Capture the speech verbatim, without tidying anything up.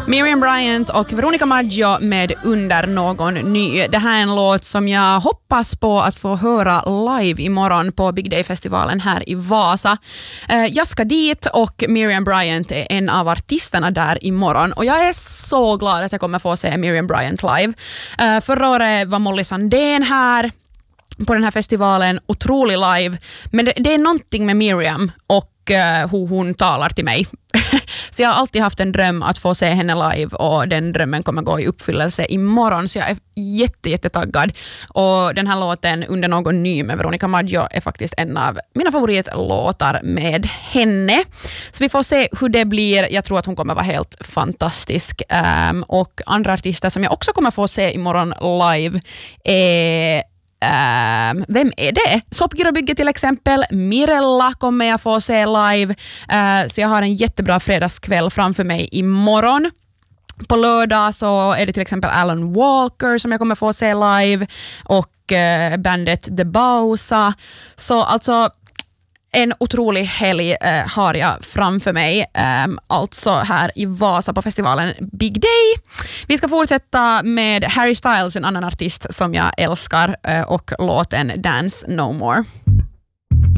Miriam Bryant och Veronica Maggio med Under någon ny. Det här är en låt som jag hoppas på att få höra live imorgon på Big Day-festivalen här i Vasa. Jag ska dit och Miriam Bryant är en av artisterna där imorgon. Och jag är så glad att jag kommer få se Miriam Bryant live. Förra året var Molly Sandén här på den här festivalen, otrolig live. Men det, det är någonting med Miriam och uh, hur hon talar till mig. Så jag har alltid haft en dröm att få se henne live och den drömmen kommer gå i uppfyllelse imorgon. Så jag är jätte, jättetaggad. Och den här låten Under någon ny med Veronica Maggio är faktiskt en av mina favoritlåtar med henne. Så vi får se hur det blir. Jag tror att hon kommer vara helt fantastisk. Um, och andra artister som jag också kommer få se imorgon live är Uh, vem är det? Soppgirobygge till exempel. Mirella kommer jag få se live. Uh, så jag har en jättebra fredagskväll framför mig imorgon. På lördag så är det till exempel Alan Walker som jag kommer få se live. Och uh, bandet The Bausa. Så alltså en otrolig helg eh, har jag framför mig, eh, alltså här i Vasa på festivalen Big Day. Vi ska fortsätta med Harry Styles, en annan artist som jag älskar, eh, och låten Dance No More.